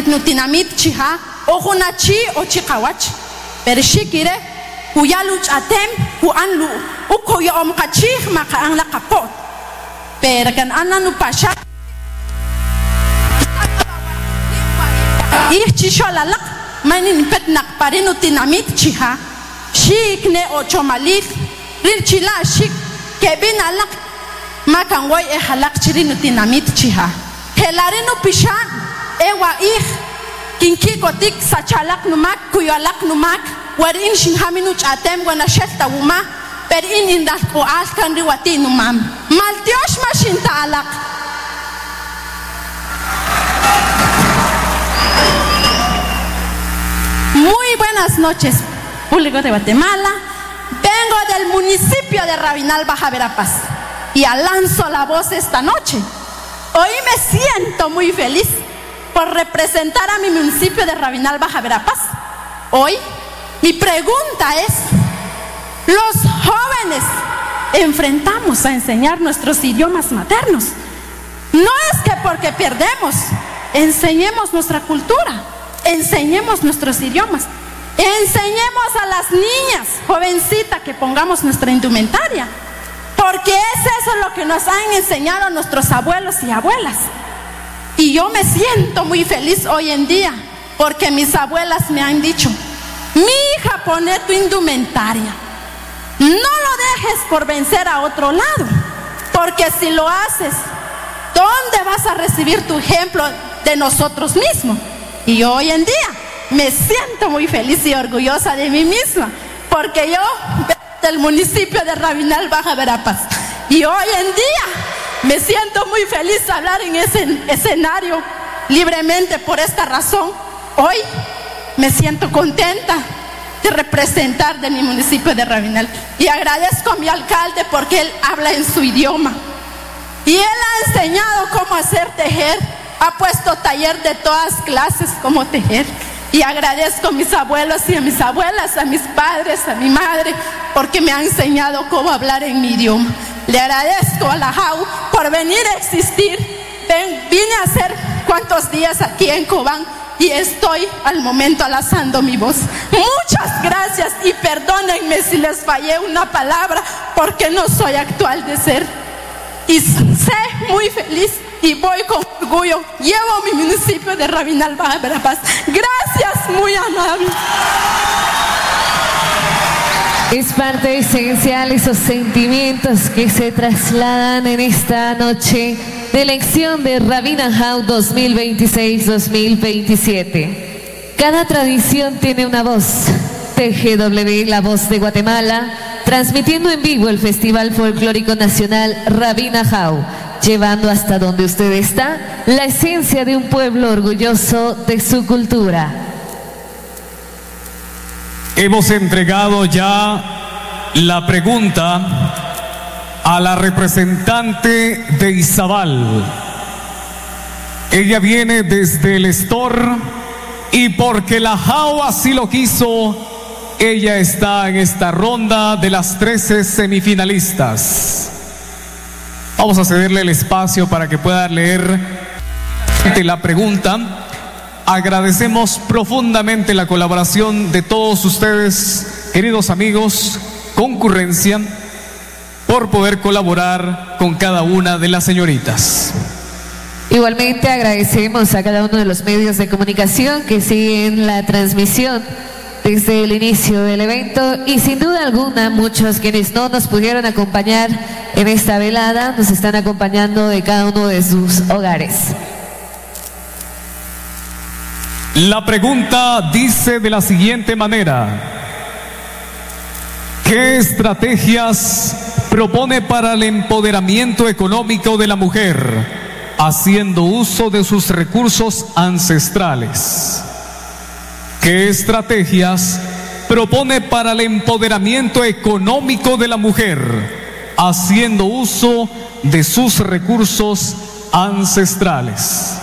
nutinamit chiha ojunachi o chikawach pero shikire kuyaluch atem kuanlu ukoya omkachih maka ang lakapot pero kan ananu pasha chisholalak manin petnak parinu tinamit chiha shik ne ochomalik rirchila shik kebin alak makangoy halak chirinu tinamit chiha helarinu pishan ewa kinkikotik sachalak numak kuyalak numak warin shinhaminu chatem wana shelta uma per inindal ko alkan riwati numam maltiosh mashinta alak. Muy buenas noches, público de Guatemala. Vengo del municipio de Rabinal, Baja Verapaz, y lanzo la voz esta noche. Hoy me siento muy feliz por representar a mi municipio de Rabinal, Baja Verapaz. Hoy mi pregunta es: los jóvenes enfrentamos a enseñar nuestros idiomas maternos. No es que porque perdemos, enseñemos nuestra cultura. Enseñemos nuestros idiomas, enseñemos a las niñas, jovencitas, que pongamos nuestra indumentaria, porque es eso lo que nos han enseñado nuestros abuelos y abuelas. Y yo me siento muy feliz hoy en día, porque mis abuelas me han dicho: mi hija, pone tu indumentaria, no lo dejes por vencer a otro lado, porque si lo haces, ¿dónde vas a recibir tu ejemplo de nosotros mismos? Y hoy en día me siento muy feliz y orgullosa de mí misma, porque yo vengo del municipio de Rabinal, Baja Verapaz, y hoy en día me siento muy feliz de hablar en ese escenario libremente. Por esta razón, hoy me siento contenta de representar de mi municipio de Rabinal, y agradezco a mi alcalde porque él habla en su idioma y él ha enseñado cómo hacer tejer. Ha puesto taller de todas clases como tejer. Y agradezco a mis abuelos y a mis abuelas, a mis padres, a mi madre, porque me ha enseñado cómo hablar en mi idioma. Le agradezco a la JAU por venir a existir. Vine a hacer cuantos días aquí en Cobán y estoy al momento alzando mi voz. Muchas gracias y perdónenme si les fallé una palabra, porque no soy actual de ser. Y sé muy feliz y voy con orgullo. Llevo mi municipio de Rabinal, Baja Verapaz. Gracias, muy amable. Es parte esencial esos sentimientos que se trasladan en esta noche de elección de Rabina JAU 2026-2027. Cada tradición tiene una voz. TGW, la voz de Guatemala, transmitiendo en vivo el Festival Folclórico Nacional Rabina JAU, llevando hasta donde usted está la esencia de un pueblo orgulloso de su cultura. Hemos entregado ya la pregunta a la representante de Izabal. Ella viene desde el Estor y porque la JAU así lo quiso, ella está en esta ronda de las 13 semifinalistas. Vamos a cederle el espacio para que pueda leer la pregunta. Agradecemos profundamente la colaboración de todos ustedes, queridos amigos, concurrencia, por poder colaborar con cada una de las señoritas. Igualmente agradecemos a cada uno de los medios de comunicación que siguen la transmisión desde el inicio del evento, y sin duda alguna muchos quienes no nos pudieron acompañar en esta velada nos están acompañando de cada uno de sus hogares. La pregunta dice de la siguiente manera: ¿qué estrategias propone para el empoderamiento económico de la mujer, haciendo uso de sus recursos ancestrales? ¿Qué estrategias propone para el empoderamiento económico de la mujer, haciendo uso de sus recursos ancestrales?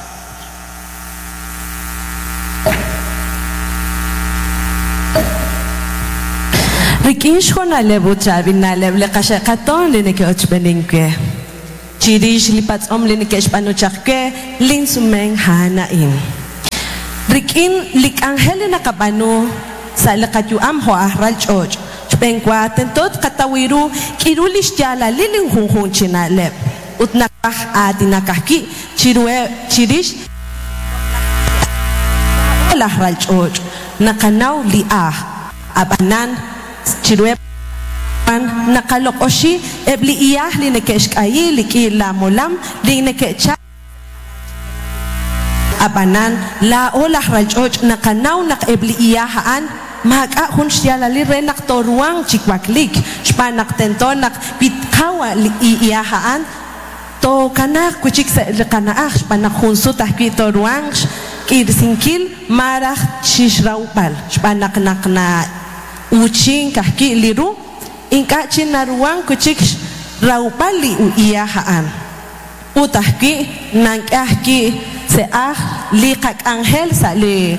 Rikinshona lebucha binale blekashakaton lineke ochbeninke. Chirish lipatom lineke shpanuchake linsumeng hanain. Rikin lik angel na kabano sa lakayuam ho ahral choj. Chpenkwa tentot katawiru kirulish jala liling hunghun chinalep. Utnakah adinakaki chirish ahral choj. Nakanaw liah abanan chirue nakalokoshi ebli iyah li nekeshkayi liki la molam li nekecha abanan la olah rajoj nakanaw nakebli iyahaan maka hun siala li renak toruang chikwaklik shpanak tentonak pitkawa li iyahaan to kanak kuchik sa kanaah shpanak hunsu tahki toruang kirsinkil marah shishraupal shpanak nakna uchin kahki liru ingka chinaruang kuchik raupali u iyahaan utahki nangkahki seah liqak angel sa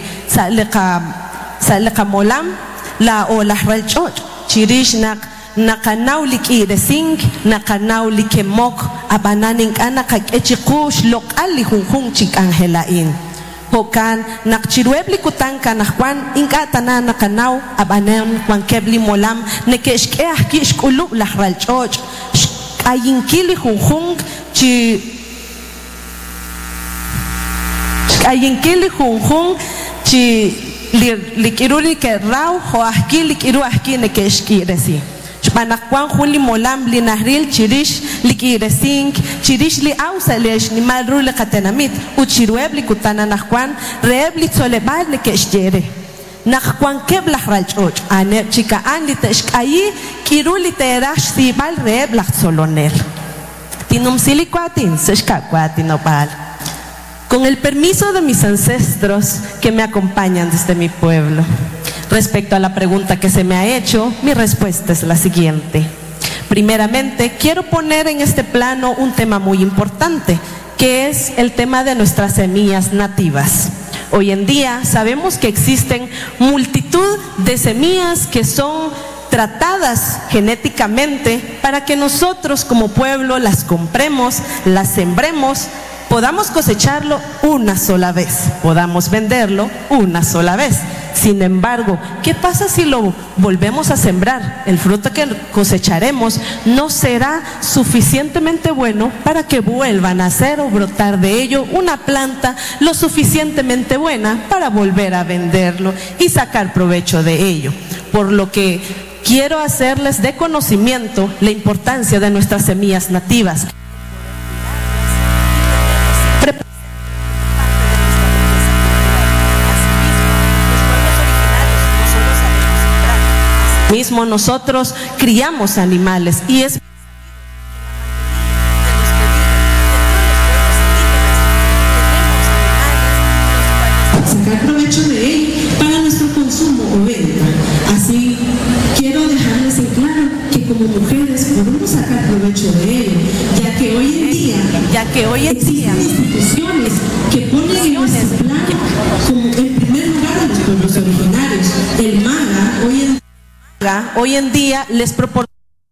lika molam la olah ralchot chirish nakanaw liki resing nakanaw likemok abananing anak echikush lokal li hunghung chik angelain hokan nakchiruebli kutang kanahwan ingka tanan nakanaw abanem kwan kebli molam nekeshkeah kishkulu lahral choch ayinkili hunghung chi ayinkili hunghung chi likiruli ke raw ho ahki likiru ahki nekeshki resi Panakwan huli molam li nahril chirish li kiresink chirish li ausa lesh ni malru le katenamit u chirueb li kutana nakwan reeb li tsolebal ne kesjere nakwan kebla ralchoch ane chika an li teshkayi kiru li terash sibal reeb la solonel tinum silikwatin seshkakwatin opal. Con el permiso de mis ancestros que me acompañan desde mi pueblo. Respecto a la pregunta que se me ha hecho, mi respuesta es la siguiente. Primeramente, quiero poner en este plano un tema muy importante, que es el tema de nuestras semillas nativas. Hoy en día sabemos que existen multitud de semillas que son tratadas genéticamente para que nosotros como pueblo las compremos, las sembremos, podamos cosecharlo una sola vez, podamos venderlo una sola vez. Sin embargo, ¿qué pasa si lo volvemos a sembrar? El fruto que cosecharemos no será suficientemente bueno para que vuelva a nacer o brotar de ello una planta lo suficientemente buena para volver a venderlo y sacar provecho de ello. Por lo que quiero hacerles de conocimiento la importancia de nuestras semillas nativas. Mismo nosotros criamos animales y es sacar provecho de él para nuestro consumo o venta. Así quiero dejarles en claro que como mujeres podemos sacar provecho de ello, ya que hoy en día existen instituciones que ponen en nuestro plan como en primer lugar a los pueblos originarios. El MAGA hoy en día les proporciona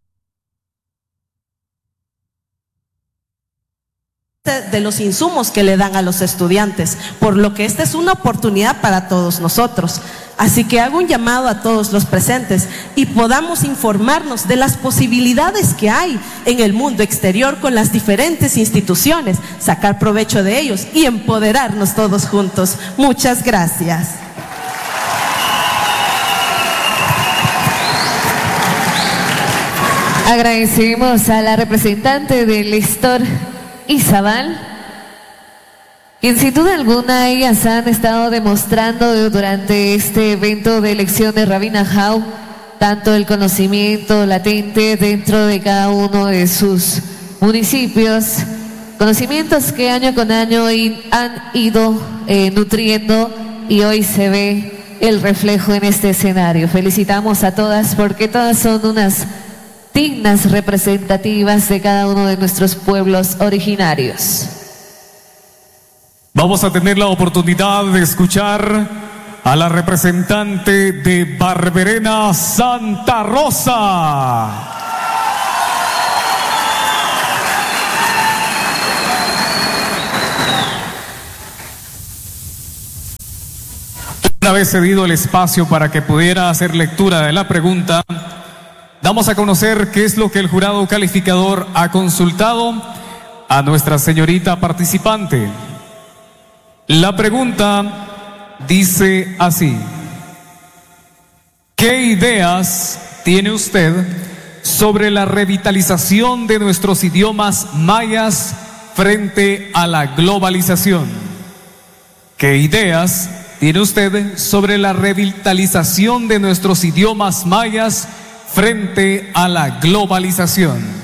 de los insumos que le dan a los estudiantes, por lo que esta es una oportunidad para todos nosotros. Así que hago un llamado a todos los presentes y podamos informarnos de las posibilidades que hay en el mundo exterior con las diferentes instituciones, sacar provecho de ellos y empoderarnos todos juntos. Muchas gracias. Agradecemos a la representante del Estor Izabal, quien sin duda alguna ellas han estado demostrando durante este evento de elección de Rabina Jau tanto el conocimiento latente dentro de cada uno de sus municipios, conocimientos que año con año han ido nutriendo y hoy se ve el reflejo en este escenario. Felicitamos a todas porque todas son unas dignas representativas de cada uno de nuestros pueblos originarios. Vamos a tener la oportunidad de escuchar a la representante de Barberena Santa Rosa. Una vez cedido el espacio para que pudiera hacer lectura de la pregunta, damos a conocer qué es lo que el jurado calificador ha consultado a nuestra señorita participante. La pregunta dice así: ¿qué ideas tiene usted sobre la revitalización de nuestros idiomas mayas frente a la globalización? ¿Qué ideas tiene usted sobre la revitalización de nuestros idiomas mayas frente a la globalización?